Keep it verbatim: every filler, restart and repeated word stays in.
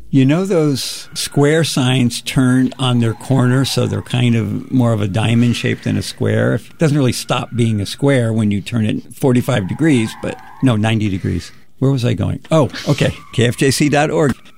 You know those square signs turn on their corner, so they're kind of more of a diamond shape than a square? It doesn't really stop being a square when you turn it forty-five degrees, but no, ninety degrees. Where was I going? Oh, okay, K F J C dot org.